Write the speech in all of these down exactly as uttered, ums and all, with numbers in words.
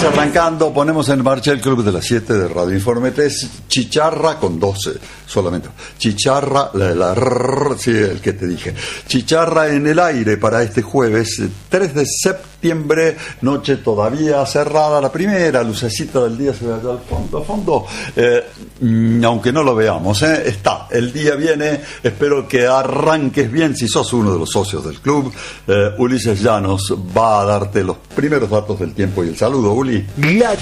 arrancando, ponemos en marcha el Club de las siete de Radio Informe tres, Chicharra con doce solamente. Chicharra, la, la rrr, sí, el que te dije. Chicharra en el aire para este jueves, tres de septiembre, noche todavía cerrada, la primera lucecita del día se ve allá al fondo, al fondo, eh, aunque no lo veamos, eh, está, el día viene, espero que arranques bien si sos uno de los socios del club. eh, Ulises Llanos va a darte los primeros datos del tiempo y el saludo, Uli. La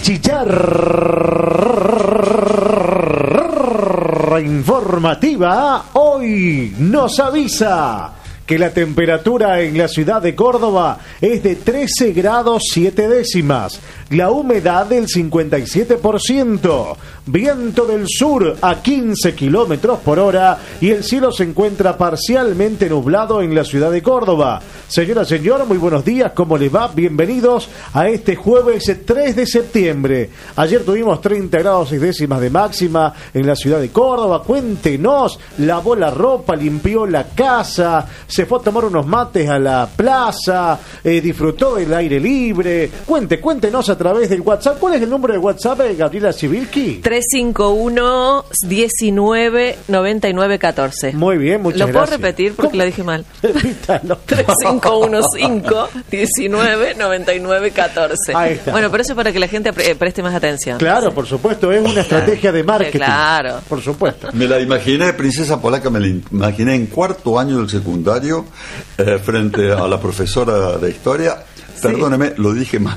chicharra informativa hoy nos avisa que la temperatura en la ciudad de Córdoba es de trece grados siete décimas, la humedad del cincuenta y siete por ciento, viento del sur a quince kilómetros por hora y el cielo se encuentra parcialmente nublado en la ciudad de Córdoba. Señora, señor, muy buenos días, ¿cómo les va? Bienvenidos a este jueves tres de septiembre. Ayer tuvimos treinta grados seis décimas de máxima en la ciudad de Córdoba. Cuéntenos, lavó la ropa, limpió la casa, se fue a tomar unos mates a la plaza, eh, disfrutó del aire libre. Cuente, cuéntenos a través del WhatsApp. ¿Cuál es el número de WhatsApp de Gabriela Civilki? tres cinco uno, diecinueve, noventa y nueve, catorce. Muy bien, muchas gracias. ¿Lo puedo repetir porque ¿Cómo? lo dije mal? Repítalo. tres cinco uno cinco, diecinueve, noventa y nueve, catorce. Ahí está. Bueno, pero eso es para que la gente pre- preste más atención. Claro, sí. Por supuesto, es una estrategia de marketing. Claro. Por supuesto. Me la imaginé, princesa polaca, me la imaginé en cuarto año del secundario, eh, frente a la profesora de historia. Perdóneme, lo dije mal.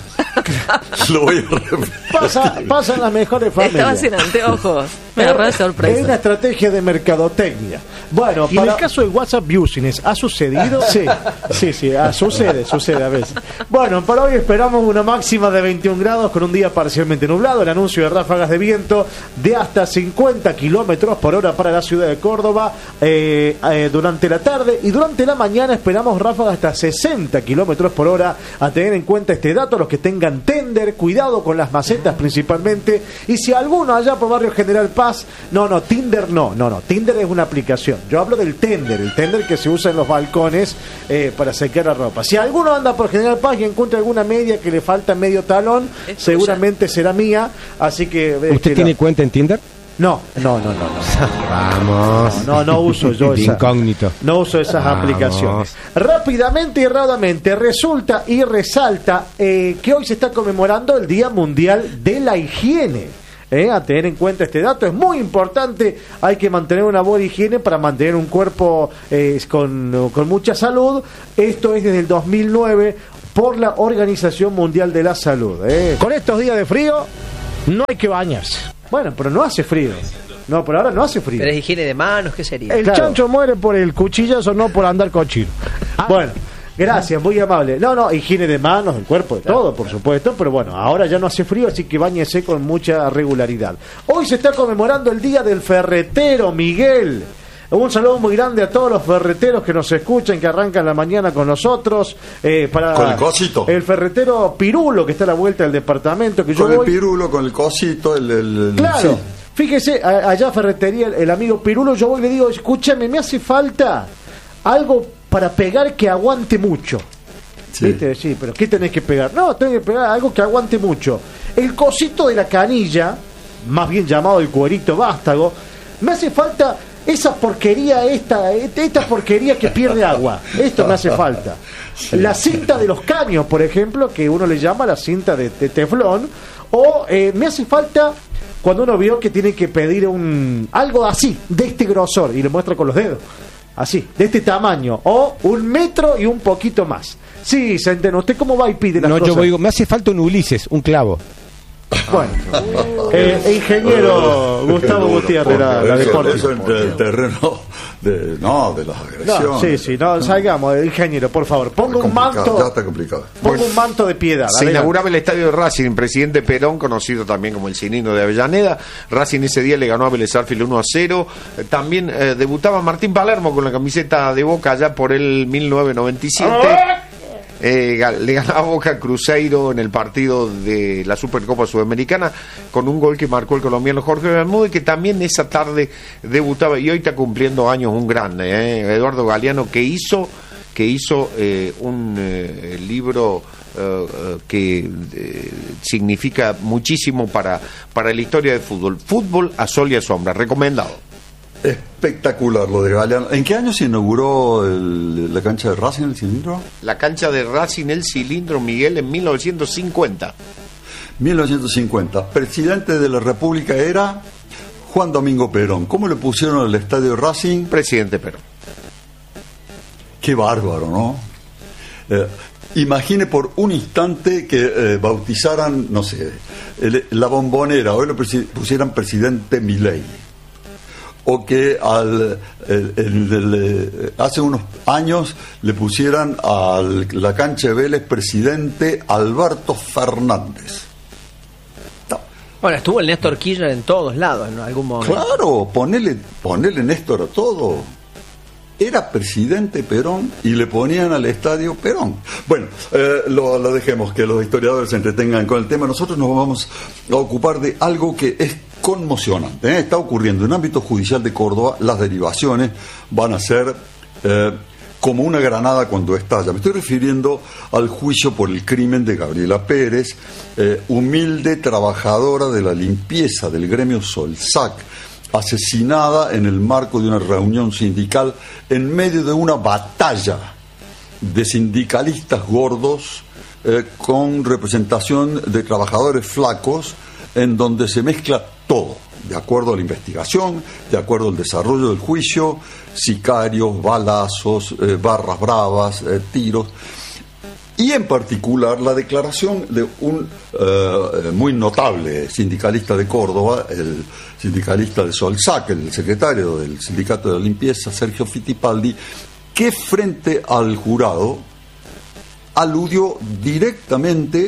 Lo voy a repetir. Pasa, pasan las mejores familias. Estaba sin anteojos. Me agarró de sorpresa. Es una estrategia de mercadotecnia. Bueno, y para... en el caso de WhatsApp Business, ¿ha sucedido? Sí, sí, sí, ah, sucede, sucede a veces. Bueno, para hoy esperamos una máxima de veintiún grados con un día parcialmente nublado. El anuncio de ráfagas de viento de hasta cincuenta kilómetros por hora para la ciudad de Córdoba eh, eh, durante la tarde, y durante la mañana esperamos ráfagas hasta sesenta kilómetros por hora. A tener en cuenta este dato, los que tengan tender, cuidado con las macetas principalmente. Y si alguno allá por Barrio General Paz, no, no, Tinder no, no, no, Tinder es una aplicación. Yo hablo del tender, el tender que se usa en los balcones eh, para secar la ropa. Si alguno anda por General Paz y encuentra alguna media que le falta medio talón, es seguramente será mía, así que... ¿Usted que tiene no. cuenta en Tinder? No, no, no, no, no. Vamos. No, no, no uso yo De esa, incógnito. no uso esas Vamos. aplicaciones. Rápidamente y erradamente resulta y resalta eh, que hoy se está conmemorando el Día Mundial de la Higiene. Eh, a tener en cuenta este dato, es muy importante. Hay que mantener una buena higiene para mantener un cuerpo eh, con, con mucha salud. Esto es desde el dos mil nueve por la Organización Mundial de la Salud. Eh. Con estos días de frío, no hay que bañarse. Bueno, pero no hace frío. No, por ahora no hace frío. Pero es higiene de manos, ¿qué sería? El Claro. chancho muere por el cuchillazo, no por andar cochino. Ah, Bueno, gracias, muy amable. No, no, higiene de manos, del cuerpo, de todo, por supuesto, pero bueno, ahora ya no hace frío, así que báñese con mucha regularidad. Hoy se está conmemorando el Día del Ferretero, Miguel. Un saludo muy grande a todos los ferreteros que nos escuchan, que arrancan la mañana con nosotros. Eh, para Con el cosito. El ferretero Pirulo, que está a la vuelta del departamento. Que yo Con el voy... pirulo, con el cosito, el... el, el Claro. sí. Fíjese, a- allá ferretería, el, el amigo Pirulo, yo voy y le digo, escúchame, me hace falta algo para pegar que aguante mucho. Sí. ¿Viste? Sí, pero ¿qué tenés que pegar? No, tenés que pegar algo que aguante mucho. El cosito de la canilla, más bien llamado el cuerito vástago, me hace falta esa porquería, esta, esta porquería que pierde agua. Esto me hace falta. La cinta de los caños, por ejemplo, que uno le llama la cinta de, de teflón, o eh, me hace falta cuando uno vio que tiene que pedir un algo así, de este grosor, y lo muestra con los dedos. Así, de este tamaño, o un metro y un poquito más. Sí, se entiende. ¿Usted cómo va y pide las no, cosas? yo digo, me hace falta un Ulises, un clavo. Bueno, eh, ingeniero Gustavo Gutiérrez, la, la Eso- deporte. Eso entre el terreno de, no, de las agresiones. No, sí, sí, no, salgamos, eh, ingeniero, por favor, ponga un Complicado, manto, ya está complicado. ponga un manto de piedad. Se adelante. inauguraba el estadio de Racing, presidente Perón, conocido también como el Cinino de Avellaneda. Racing ese día le ganó a Vélez Sarsfield uno a cero. Eh, también eh, debutaba Martín Palermo con la camiseta de Boca allá por el mil novecientos noventa y siete. Eh, le ganaba Boca a Cruzeiro en el partido de la Supercopa Sudamericana con un gol que marcó el colombiano Jorge Bermúdez, que también esa tarde debutaba y hoy está cumpliendo años un grande, eh, Eduardo Galeano, que hizo que hizo eh, un eh, libro eh, que eh, significa muchísimo para, para la historia del fútbol. Fútbol a sol y a sombra, recomendado. Espectacular lo de Galeano. ¿En qué año se inauguró el, la cancha de Racing, el cilindro? La cancha de Racing, el cilindro, Miguel, en mil novecientos cincuenta. mil novecientos cincuenta. Presidente de la República era Juan Domingo Perón. ¿Cómo le pusieron al estadio de Racing? Presidente Perón. Qué bárbaro, ¿no? Eh, imagine por un instante que eh, bautizaran, no sé, el, la Bombonera, hoy lo presi- pusieran Presidente Milei. O que al, el, el, el, hace unos años le pusieran a la cancha de Vélez Presidente Alberto Fernández. No. Bueno, estuvo el Néstor Kirchner en todos lados en algún momento. Claro, ponele, ponele Néstor a todo. Era presidente Perón y le ponían al estadio Perón. Bueno, eh, lo, lo dejemos, que los historiadores se entretengan con el tema. Nosotros nos vamos a ocupar de algo que es conmocionante, ¿eh? Está ocurriendo en el ámbito judicial de Córdoba. Las derivaciones van a ser eh, como una granada cuando estalla. Me estoy refiriendo al juicio por el crimen de Gabriela Pérez, eh, humilde trabajadora de la limpieza del gremio Solsac, asesinada en el marco de una reunión sindical en medio de una batalla de sindicalistas gordos eh, con representación de trabajadores flacos, en donde se mezcla todo, de acuerdo a la investigación, de acuerdo al desarrollo del juicio, sicarios, balazos, eh, barras bravas, eh, tiros, y en particular la declaración de un eh, muy notable sindicalista de Córdoba, el sindicalista de Solsac, el secretario del Sindicato de la Limpieza, Sergio Fittipaldi, que frente al jurado aludió directamente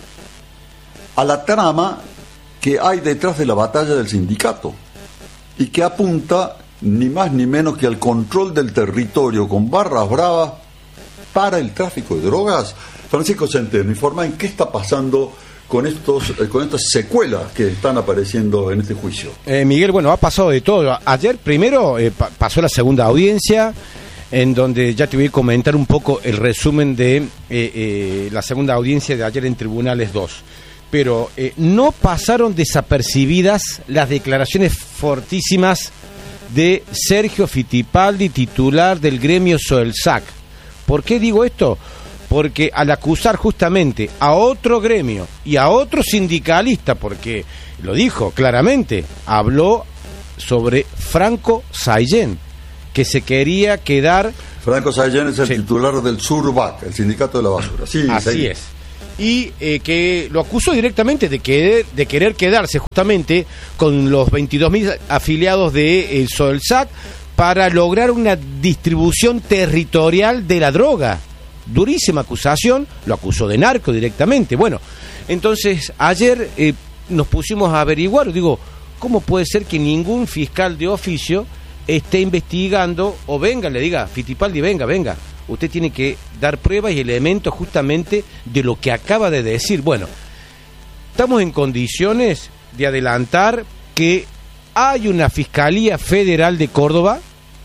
a la trama que hay detrás de la batalla del sindicato y que apunta ni más ni menos que al control del territorio con barras bravas para el tráfico de drogas. Francisco Centeno, informa en qué está pasando con estos eh, con estas secuelas que están apareciendo en este juicio. Eh, Miguel, bueno, ha pasado de todo. Ayer primero eh, pa- pasó la segunda audiencia, en donde ya te voy a comentar un poco el resumen de eh, eh, la segunda audiencia de ayer en Tribunales dos. Pero eh, no pasaron desapercibidas las declaraciones fortísimas de Sergio Fittipaldi, titular del gremio Solsac. ¿Por qué digo esto? Porque al acusar justamente a otro gremio y a otro sindicalista, porque lo dijo claramente, habló sobre Franco Saillén, que se quería quedar... Franco Saillén es el Sí. titular del Surbac, el sindicato de la basura. Sí, Así sí. es. Y eh, que lo acusó directamente de querer, de querer quedarse justamente con los veintidós mil afiliados de el Solsac para lograr una distribución territorial de la droga. Durísima acusación, lo acusó de narco directamente. Bueno, entonces ayer eh, nos pusimos a averiguar, digo, ¿cómo puede ser que ningún fiscal de oficio esté investigando o venga, le diga, Fittipaldi, venga, venga, usted tiene que dar pruebas y elementos justamente de lo que acaba de decir? Bueno, estamos en condiciones de adelantar que hay una Fiscalía Federal de Córdoba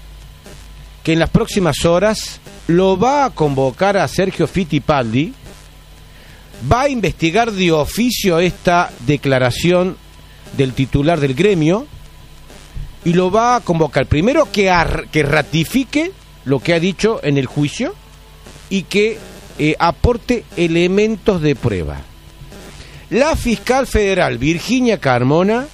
que en las próximas horas lo va a convocar a Sergio Fittipaldi, va a investigar de oficio esta declaración del titular del gremio y lo va a convocar primero que, ar- que ratifique lo que ha dicho en el juicio y que eh, aporte elementos de prueba. La fiscal federal Virginia Carmona,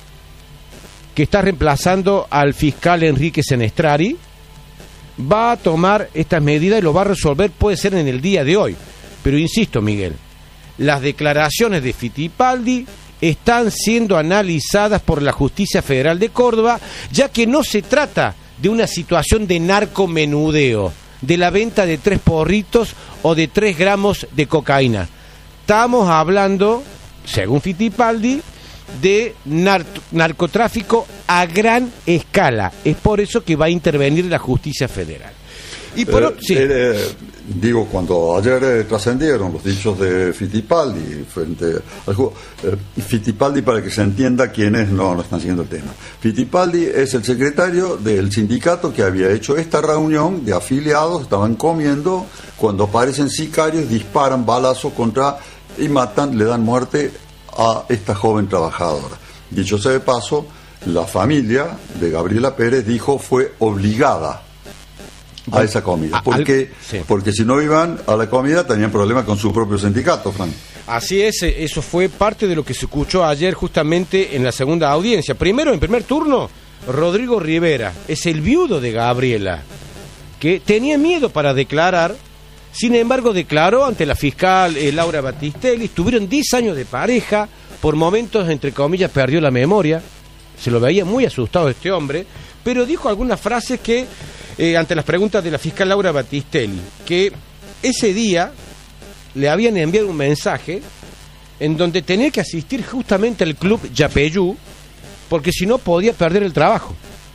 que está reemplazando al fiscal Enrique Senestrari, va a tomar estas medidas y lo va a resolver, puede ser en el día de hoy. Pero insisto, Miguel, las declaraciones de Fittipaldi están siendo analizadas por la Justicia Federal de Córdoba, ya que no se trata de una situación de narcomenudeo, de la venta de tres porritos o de tres gramos de cocaína. Estamos hablando, según Fittipaldi, de nar- narcotráfico a gran escala. Es por eso que va a intervenir la Justicia Federal. Y por Eh, otro, sí. eh, digo, cuando ayer eh, trascendieron los dichos de Fittipaldi frente al juego, eh, Fittipaldi, para que se entienda quienes no, no están siguiendo el tema, Fittipaldi es el secretario del sindicato que había hecho esta reunión de afiliados, estaban comiendo, cuando aparecen sicarios, disparan balazos contra y matan, le dan muerte a esta joven trabajadora. Dicho sea de paso, la familia de Gabriela Pérez dijo fue obligada a esa comida. ¿Por qué? Sí. Porque si no iban a la comida tenían problemas con su propio sindicato, Frank. Así es, eh, eso fue parte de lo que se escuchó ayer justamente en la segunda audiencia. Primero, en primer turno, Rodrigo Rivera, es el viudo de Gabriela, que tenía miedo para declarar, sin embargo declaró ante la fiscal eh, Laura Battistelli. Tuvieron diez años de pareja, por momentos, entre comillas, perdió la memoria, se lo veía muy asustado este hombre, pero dijo algunas frases que, eh, ante las preguntas de la fiscal Laura Battistelli, que ese día le habían enviado un mensaje en donde tenía que asistir justamente al club Yapeyú, porque si no podía perder el trabajo.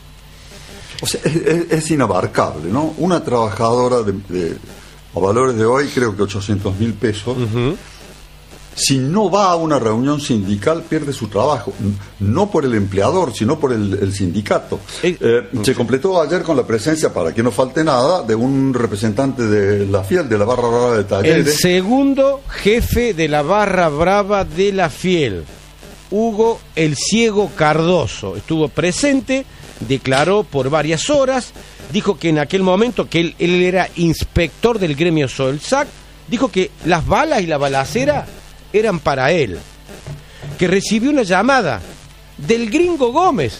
O sea, es, es- es inabarcable, ¿no? Una trabajadora de, de- a valores de hoy, creo que ochocientos mil pesos, Uh-huh. si no va a una reunión sindical, pierde su trabajo. N- No por el empleador, sino por el, el sindicato. Eh, Eh, se completó ayer con la presencia, para que no falte nada, de un representante de la Fiel, de la Barra Brava de El Talleres. segundo jefe de la barra brava de la Fiel, Hugo el Ciego Cardoso, estuvo presente, declaró por varias horas, dijo que en aquel momento, que él, él era inspector del gremio Solsac, dijo que las balas y la balacera eran para él, que recibió una llamada del Gringo Gómez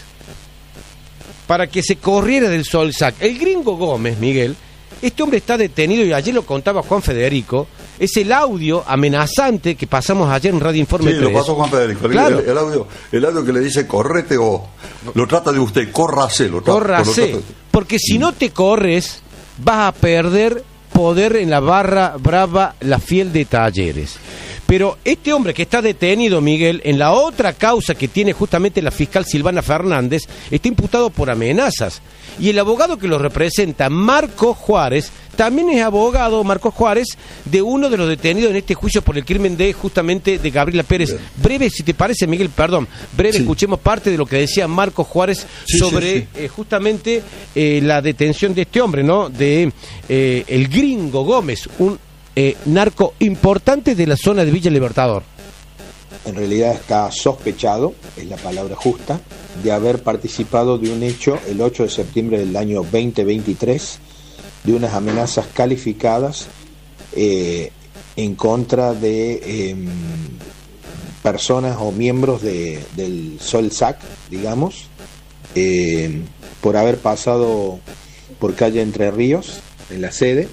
para que se corriera del Solsac. El Gringo Gómez, Miguel, este hombre está detenido, y ayer lo contaba Juan Federico, es el audio amenazante que pasamos ayer en Radio Informe Sí, lo tres. pasó Juan Federico. El- Claro. El, el audio, el audio que le dice correte o lo trata de usted, córrase, lo trata, lo Córrase, trata- porque si no te corres, vas a perder poder en la barra brava La Fiel de Talleres. Pero este hombre que está detenido, Miguel, en la otra causa que tiene justamente la fiscal Silvana Fernández, está imputado por amenazas. Y el abogado que lo representa, Marco Juárez, también es abogado, Marco Juárez, de uno de los detenidos en este juicio por el crimen de justamente de Gabriela Pérez. Bien. Breve, si te parece, Miguel, perdón, breve, Sí. escuchemos parte de lo que decía Marco Juárez Sí, sobre sí, sí. eh, justamente eh, la detención de este hombre, ¿no? De eh, el Gringo Gómez, un eh, narco importante de la zona de Villa Libertador. En realidad está sospechado, es la palabra justa, de haber participado de un hecho el ocho de septiembre del año veinte veintitrés, de unas amenazas calificadas eh, en contra de eh, personas o miembros de, del Solsac, digamos, eh, por haber pasado por calle Entre Ríos, en la sede,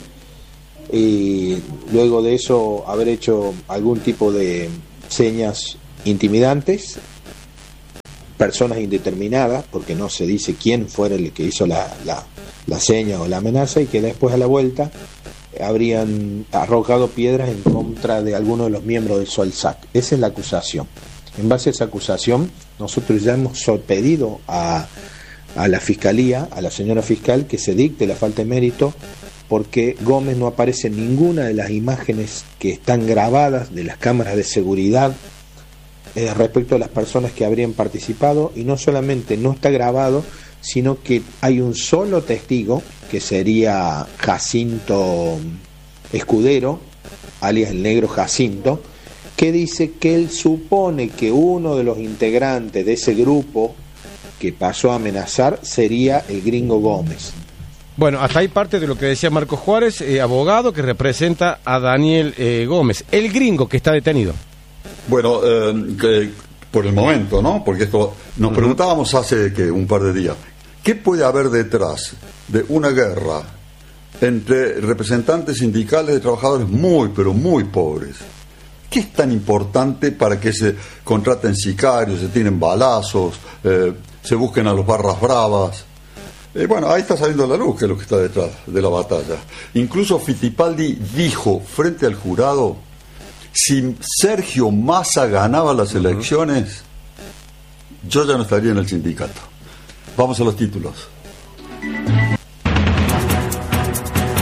y luego de eso haber hecho algún tipo de señas intimidantes, personas indeterminadas, porque no se dice quién fuera el que hizo la, la, la seña o la amenaza, y que después a la vuelta habrían arrojado piedras en contra de alguno de los miembros del Solsac. Esa es la acusación. En base a esa acusación, nosotros ya hemos pedido a, a la Fiscalía, a la señora fiscal, que se dicte la falta de mérito, porque Gómez no aparece en ninguna de las imágenes que están grabadas de las cámaras de seguridad eh, respecto a las personas que habrían participado, y no solamente no está grabado, sino que hay un solo testigo, que sería Jacinto Escudero, alias el negro Jacinto, que dice que él supone que uno de los integrantes de ese grupo que pasó a amenazar sería el Gringo Gómez. Bueno, hasta ahí parte de lo que decía Marco Juárez, eh, abogado que representa a Daniel eh, Gómez, el gringo que está detenido. Bueno, eh, que por el momento, ¿no? Porque esto nos uh-huh. preguntábamos hace que un par de días, ¿qué puede haber detrás de una guerra entre representantes sindicales de trabajadores muy, pero muy pobres? ¿Qué es tan importante para que se contraten sicarios, se tienen balazos, eh, se busquen a los barras bravas? Eh, bueno, ahí está saliendo a la luz que es lo que está detrás de la batalla. Incluso Fittipaldi dijo frente al jurado, si Sergio Massa ganaba las elecciones, yo ya no estaría en el sindicato. Vamos a los títulos.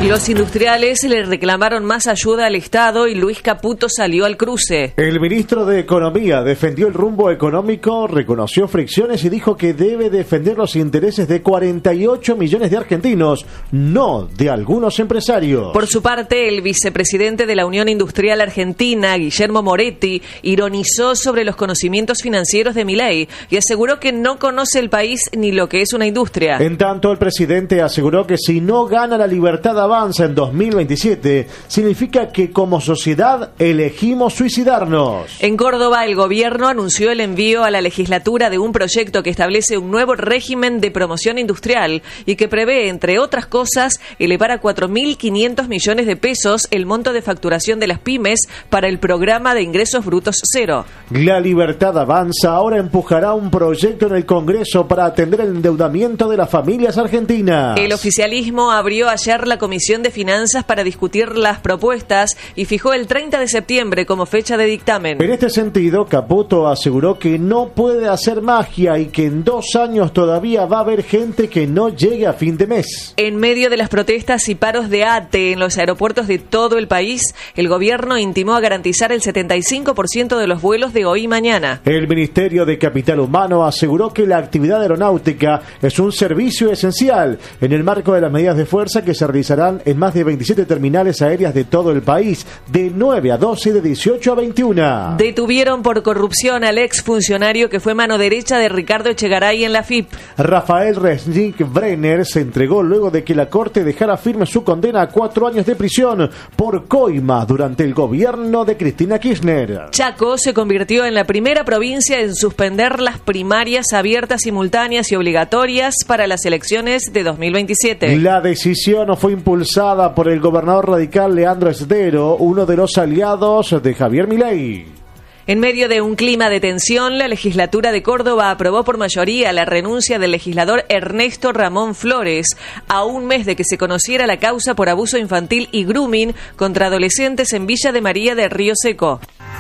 Los industriales le reclamaron más ayuda al Estado y Luis Caputo salió al cruce. El ministro de Economía defendió el rumbo económico, reconoció fricciones y dijo que debe defender los intereses de cuarenta y ocho millones de argentinos, no de algunos empresarios. Por su parte, el vicepresidente de la Unión Industrial Argentina, Guillermo Moretti, ironizó sobre los conocimientos financieros de Milei y aseguró que no conoce el país ni lo que es una industria. En tanto, el presidente aseguró que si no gana la libertad avanza en dos mil veintisiete, significa que como sociedad elegimos suicidarnos. En Córdoba, el gobierno anunció el envío a la legislatura de un proyecto que establece un nuevo régimen de promoción industrial y que prevé, entre otras cosas, elevar a cuatro mil quinientos millones de pesos el monto de facturación de las pymes para el programa de ingresos brutos cero. La libertad avanza ahora empujará un proyecto en el Congreso para atender el endeudamiento de las familias argentinas. El oficialismo abrió ayer la Comisión de Finanzas para discutir las propuestas y fijó el treinta de septiembre como fecha de dictamen. En este sentido, Caputo aseguró que no puede hacer magia y que en dos años todavía va a haber gente que no llegue a fin de mes. En medio de las protestas y paros de A T E en los aeropuertos de todo el país, el gobierno intimó a garantizar el setenta y cinco por ciento de los vuelos de hoy y mañana. El Ministerio de Capital Humano aseguró que la actividad aeronáutica es un servicio esencial en el marco de las medidas de fuerza que se realizarán en más de veintisiete terminales aéreas de todo el país, de nueve a doce y de dieciocho a veintiuno. Detuvieron por corrupción al exfuncionario que fue mano derecha de Ricardo Echegaray en la F I P. Rafael Resnick Brenner se entregó luego de que la Corte dejara firme su condena a cuatro años de prisión por coima durante el gobierno de Cristina Kirchner. Chaco se convirtió en la primera provincia en suspender las primarias abiertas, simultáneas y obligatorias para las elecciones de dos mil veintisiete. La decisión fue impulsada por el gobernador radical Leandro Esdero, uno de los aliados de Javier Milei. En medio de un clima de tensión, la legislatura de Córdoba aprobó por mayoría la renuncia del legislador Ernesto Ramón Flores, a un mes de que se conociera la causa por abuso infantil y grooming contra adolescentes en Villa de María de Río Seco.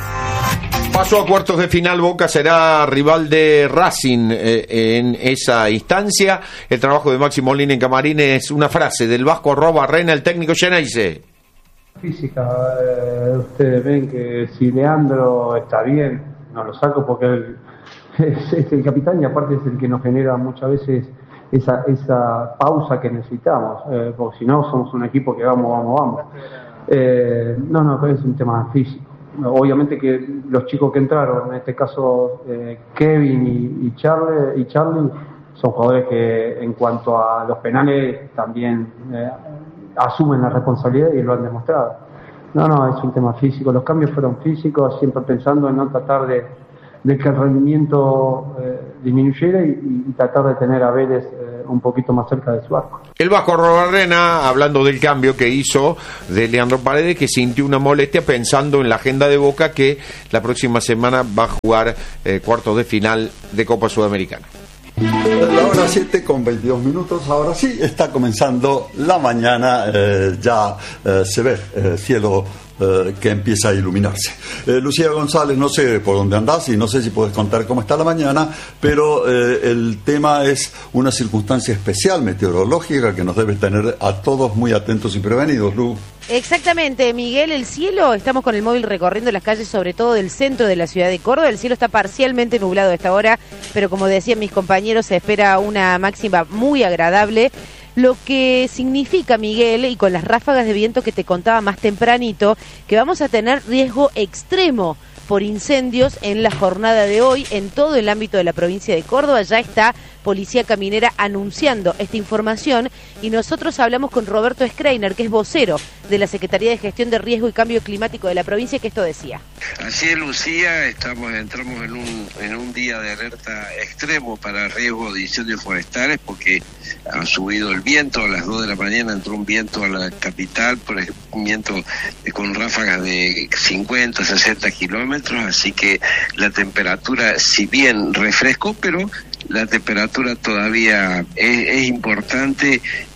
Paso a cuartos de final, Boca será rival de Racing eh, en esa instancia. El trabajo de Máximo Molina en Camarín es una frase del Vasco Arrobarrena, el técnico Geneise. Física, eh, ustedes ven que si Leandro está bien, no lo saco porque él es, es el capitán y aparte es el que nos genera muchas veces esa, esa pausa que necesitamos, eh, porque si no somos un equipo que vamos, vamos, vamos. Eh, no, no, pero es un tema físico. Obviamente que los chicos que entraron, en este caso eh, Kevin y, y, Charlie, y Charlie, son jugadores que en cuanto a los penales también eh, asumen la responsabilidad y lo han demostrado. No, no, es un tema físico. Los cambios fueron físicos, siempre pensando en no tratar de, de que el rendimiento eh, disminuyera y, y tratar de tener a Vélez eh, un poquito más cerca de su arco. El Vasco Arrobarrena, hablando del cambio que hizo de Leandro Paredes, que sintió una molestia pensando en la agenda de Boca, que la próxima semana va a jugar eh, cuartos de final de Copa Sudamericana. La hora siete con veintidós minutos, ahora sí está comenzando la mañana, eh, ya eh, se ve el cielo eh, que empieza a iluminarse. Eh, Lucía González, no sé por dónde andás y no sé si puedes contar cómo está la mañana, pero eh, el tema es una circunstancia especial meteorológica que nos debe tener a todos muy atentos y prevenidos, Lu. Exactamente, Miguel, el cielo, estamos con el móvil recorriendo las calles, sobre todo del centro de la ciudad de Córdoba. El cielo está parcialmente nublado a esta hora, pero como decían mis compañeros, se espera una máxima muy agradable, lo que significa, Miguel, y con las ráfagas de viento que te contaba más tempranito, que vamos a tener riesgo extremo por incendios en la jornada de hoy en todo el ámbito de la provincia de Córdoba. Ya está Policía Caminera anunciando esta información y nosotros hablamos con Roberto Schreiner, que es vocero de la Secretaría de Gestión de Riesgo y Cambio Climático de la provincia, que esto decía. Así es, Lucía, estamos, entramos en un, en un día de alerta extremo para riesgo de incendios forestales porque ha subido el viento. A las dos de la mañana entró un viento a la capital, por ejemplo, un viento con ráfagas de cincuenta, sesenta kilómetros, así que la temperatura, si bien refrescó, pero la temperatura todavía es, es importante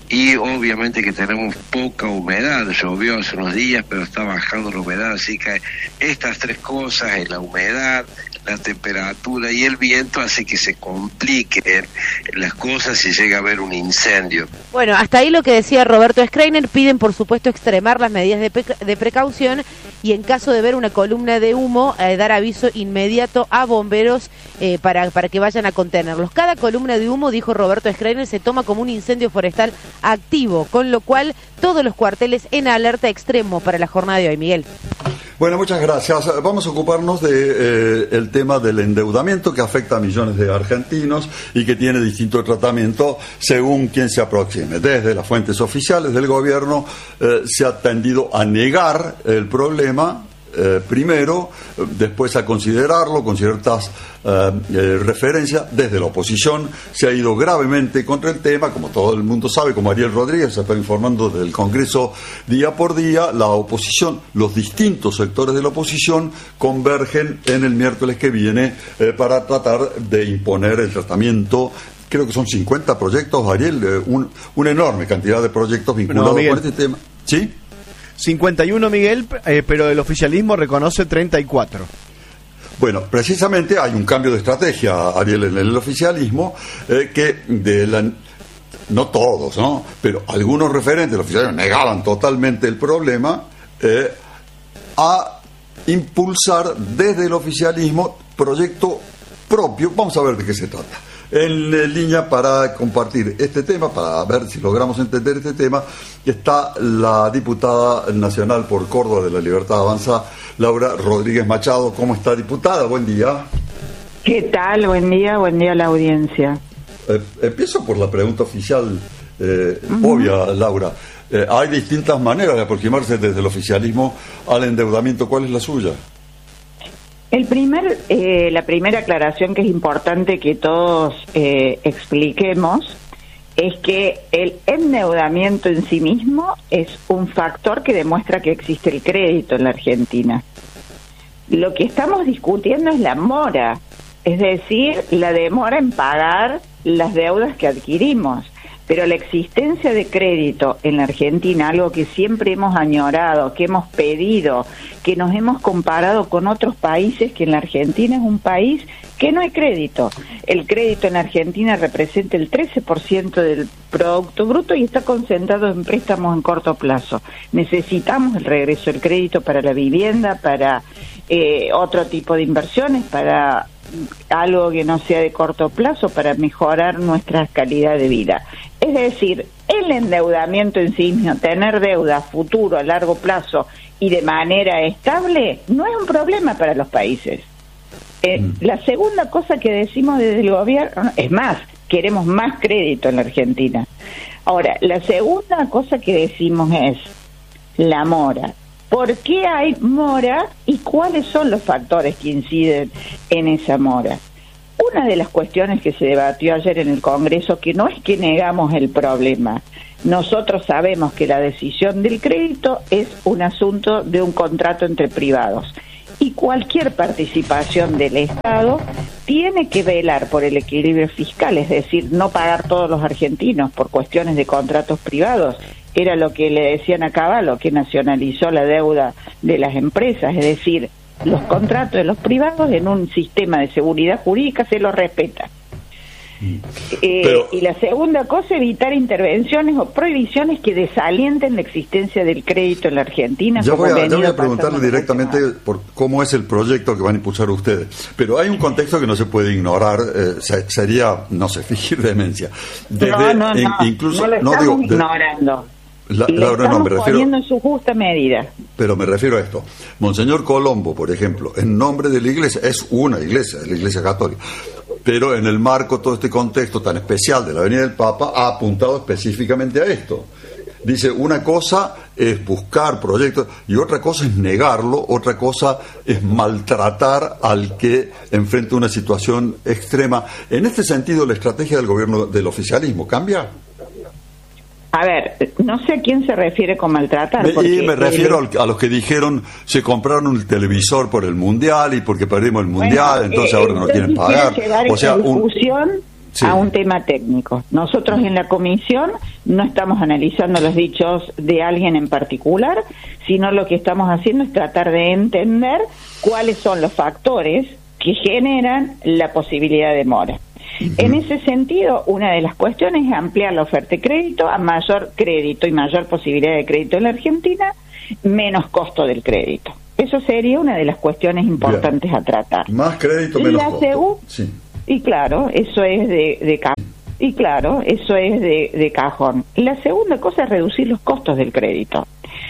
y obviamente que tenemos poca humedad. Llovió hace unos días, pero está bajando la humedad, así que estas tres cosas, la humedad, la temperatura y el viento, hace que se compliquen las cosas y llega a haber un incendio. Bueno, hasta ahí lo que decía Roberto Schreiner. Piden, por supuesto, extremar las medidas de, pe- de precaución y en caso de ver una columna de humo, eh, dar aviso inmediato a bomberos eh, para, para que vayan a contenerlos. Cada columna de humo, dijo Roberto Schreiner, se toma como un incendio forestal activo, con lo cual todos los cuarteles en alerta extremo para la jornada de hoy. Miguel. Bueno, muchas gracias. Vamos a ocuparnos de eh, el tema del endeudamiento que afecta a millones de argentinos y que tiene distinto tratamiento según quien se aproxime. Desde las fuentes oficiales del gobierno eh, se ha tendido a negar el problema. Eh, primero, eh, después a considerarlo con ciertas eh, eh, referencias. Desde la oposición se ha ido gravemente contra el tema, como todo el mundo sabe, como Ariel Rodríguez se está informando del Congreso día por día. La oposición, los distintos sectores de la oposición convergen en el miércoles que viene eh, para tratar de imponer el tratamiento. Creo que son cincuenta proyectos, Ariel, eh, un, una enorme cantidad de proyectos vinculados no, con este tema. ¿Sí? cincuenta y uno, Miguel, eh, pero el oficialismo reconoce treinta y cuatro. Bueno, precisamente hay un cambio de estrategia, Ariel, en el oficialismo, eh, que de la, no todos, ¿no? Pero algunos referentes del oficialismo negaban totalmente el problema, eh, a impulsar desde el oficialismo proyecto propio. Vamos a ver de qué se trata. En eh, línea para compartir este tema, para ver si logramos entender este tema, está la diputada nacional por Córdoba de la Libertad Avanza, Laura Rodríguez Machado. ¿Cómo está, diputada? Buen día. ¿Qué tal? Buen día, buen día a la audiencia. Eh, empiezo por la pregunta oficial, eh, uh-huh. obvia, Laura. Eh, hay distintas maneras de aproximarse desde el oficialismo al endeudamiento. ¿Cuál es la suya? El primer, eh, la primera aclaración que es importante que todos eh, expliquemos es que el endeudamiento en sí mismo es un factor que demuestra que existe el crédito en la Argentina. Lo que estamos discutiendo es la mora, es decir, la demora en pagar las deudas que adquirimos. Pero la existencia de crédito en la Argentina, algo que siempre hemos añorado, que hemos pedido, que nos hemos comparado con otros países, que en la Argentina es un país que no hay crédito. El crédito en la Argentina representa el trece por ciento del Producto Bruto y está concentrado en préstamos en corto plazo. Necesitamos el regreso del crédito para la vivienda, para eh, otro tipo de inversiones, para algo que no sea de corto plazo, para mejorar nuestra calidad de vida. Es decir, el endeudamiento en sí mismo, tener deuda futuro a largo plazo y de manera estable, no es un problema para los países. Eh, mm. La segunda cosa que decimos desde el gobierno, es más, queremos más crédito en la Argentina. Ahora, la segunda cosa que decimos es la mora. ¿Por qué hay mora y cuáles son los factores que inciden en esa mora? Una de las cuestiones que se debatió ayer en el Congreso, que no es que negamos el problema, nosotros sabemos que la decisión del crédito es un asunto de un contrato entre privados y cualquier participación del Estado tiene que velar por el equilibrio fiscal, es decir, no pagar todos los argentinos por cuestiones de contratos privados. Era lo que le decían a Cavallo, que nacionalizó la deuda de las empresas, es decir, los contratos de los privados en un sistema de seguridad jurídica se los respeta. Eh, Pero, y la segunda cosa, evitar intervenciones o prohibiciones que desalienten la existencia del crédito en la Argentina. Ya voy a, ya voy a preguntarle directamente por cómo es el proyecto que van a impulsar ustedes. Pero hay un contexto que no se puede ignorar, eh, sería, no sé, fingir demencia. Desde, no, no, no, in, incluso, no lo estamos no, digo, ignorando. La, Le Laura, estamos no, me refiero, poniendo en su justa medida. Pero me refiero a esto. Monseñor Colombo, por ejemplo, en nombre de la Iglesia, es una iglesia, es la Iglesia Católica, pero en el marco de todo este contexto tan especial de la venida del Papa, ha apuntado específicamente a esto. Dice, una cosa es buscar proyectos y otra cosa es negarlo, otra cosa es maltratar al que enfrenta una situación extrema. En este sentido, ¿la estrategia del gobierno del oficialismo cambia? A ver, no sé a quién se refiere con maltratar. Me, y me refiero el... a los que dijeron se compraron un televisor por el Mundial y porque perdimos el Mundial, bueno, entonces eh, ahora no quieren pagar. Llevar o sea, esta discusión, un... sí. a un tema técnico. Nosotros en la comisión no estamos analizando los dichos de alguien en particular, sino lo que estamos haciendo es tratar de entender cuáles son los factores que generan la posibilidad de mora. Uh-huh. En ese sentido, una de las cuestiones es ampliar la oferta de crédito a mayor crédito y mayor posibilidad de crédito en la Argentina, menos costo del crédito. Eso sería una de las cuestiones importantes Bien. a tratar. Más crédito, menos la costo. Sí. Y claro, eso es de, de y claro, eso es de, de cajón. La segunda cosa es reducir los costos del crédito.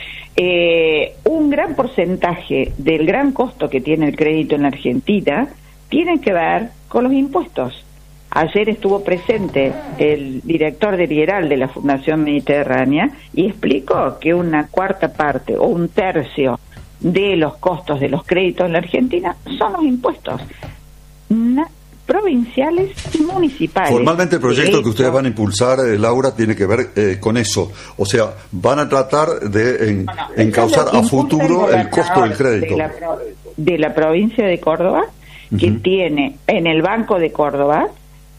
Eh, un gran porcentaje del gran costo que tiene el crédito en la Argentina tiene que ver con los impuestos. Ayer estuvo presente el director de Lieral de la Fundación Mediterránea y explicó que una cuarta parte o un tercio de los costos de los créditos en la Argentina son los impuestos na- provinciales y municipales. Formalmente el proyecto que ustedes van a impulsar, eh, Laura, tiene que ver eh, con eso. O sea, van a tratar de en, bueno, encauzar a futuro el, el costo del crédito. De la, de la provincia de Córdoba, uh-huh. que tiene en el Banco de Córdoba,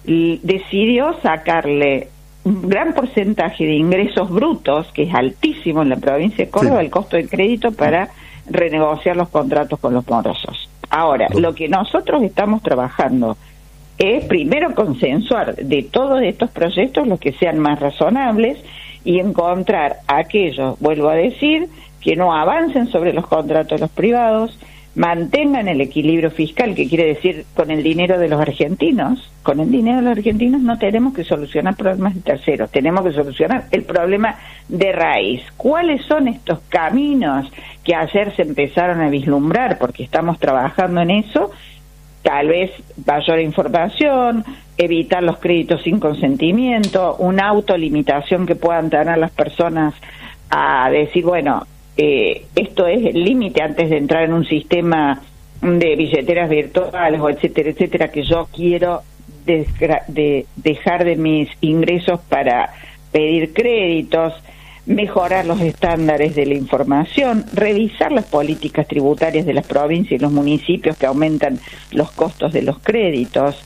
y decidió sacarle un gran porcentaje de ingresos brutos, que es altísimo en la provincia de Córdoba, sí. el costo del crédito para renegociar los contratos con los morosos. Ahora, lo que nosotros estamos trabajando es primero consensuar de todos estos proyectos los que sean más razonables y encontrar aquellos, vuelvo a decir, que no avancen sobre los contratos de los privados, mantengan el equilibrio fiscal, que quiere decir con el dinero de los argentinos. Con el dinero de los argentinos no tenemos que solucionar problemas de terceros, tenemos que solucionar el problema de raíz. ¿Cuáles son estos caminos que ayer se empezaron a vislumbrar? Porque estamos trabajando en eso. Tal vez mayor información, evitar los créditos sin consentimiento, una autolimitación que puedan tener las personas a decir, bueno, eh, esto es el límite antes de entrar en un sistema de billeteras virtuales o etcétera, etcétera, que yo quiero desgra- de dejar de mis ingresos para pedir créditos, mejorar los estándares de la información, revisar las políticas tributarias de las provincias y los municipios que aumentan los costos de los créditos.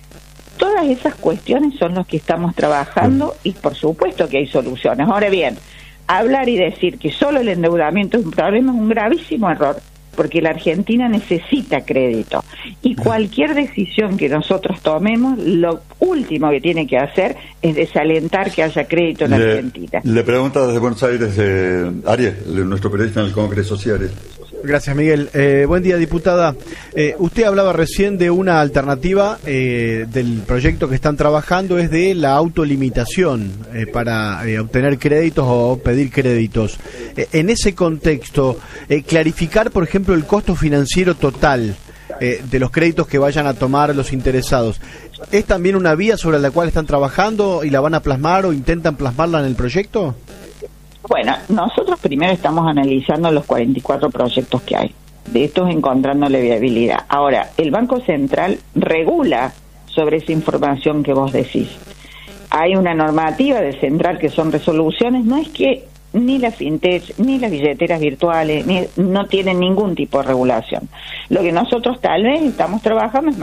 Todas esas cuestiones son las que estamos trabajando y por supuesto que hay soluciones. Ahora bien, hablar y decir que solo el endeudamiento es un problema es un gravísimo error, porque la Argentina necesita crédito y cualquier decisión que nosotros tomemos, lo último que tiene que hacer es desalentar que haya crédito en la le, Argentina. Le pregunta desde Buenos Aires, eh, Ariel, nuestro periodista en el Congreso, sí, Ariel. Gracias, Miguel. Eh, buen día, diputada. Eh, usted hablaba recién de una alternativa eh, del proyecto que están trabajando, es de la autolimitación eh, para eh, obtener créditos o pedir créditos. Eh, en ese contexto, eh, clarificar, por ejemplo, el costo financiero total eh, de los créditos que vayan a tomar los interesados. ¿Es también una vía sobre la cual están trabajando y la van a plasmar o intentan plasmarla en el proyecto? Bueno, nosotros primero estamos analizando los cuarenta y cuatro proyectos que hay, de estos encontrándole viabilidad. Ahora, el Banco Central regula sobre esa información que vos decís. Hay una normativa del Central que son resoluciones, no es que ni la fintech, ni las billeteras virtuales, ni, no tienen ningún tipo de regulación. Lo que nosotros tal vez estamos trabajando es